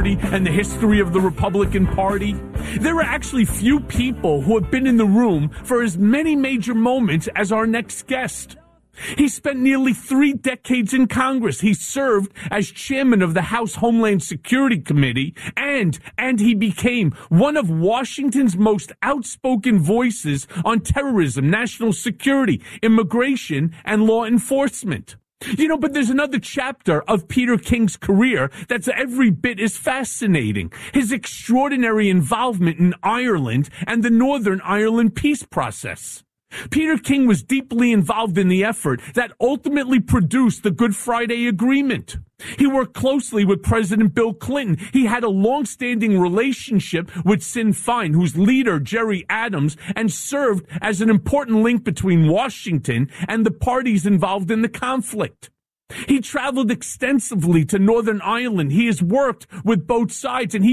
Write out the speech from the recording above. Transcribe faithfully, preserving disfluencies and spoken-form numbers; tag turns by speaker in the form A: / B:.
A: Party and the history of the Republican Party? There are actually few people who have been in the room for as many major moments as our next guest. He spent nearly three decades in Congress. He served as chairman of the House Homeland Security Committee, and, and he became one of Washington's most outspoken voices on terrorism, national security, immigration, and law enforcement. You know, but there's another chapter of Peter King's career that's every bit as fascinating. His extraordinary involvement in Ireland and the Northern Ireland peace process. Peter King was deeply involved in the effort that ultimately produced the Good Friday Agreement. He worked closely with President Bill Clinton. He had a long-standing relationship with Sinn Féin, whose leader, Gerry Adams, and served as an important link between Washington and the parties involved in the conflict. He traveled extensively to Northern Ireland. He has worked with both sides, and he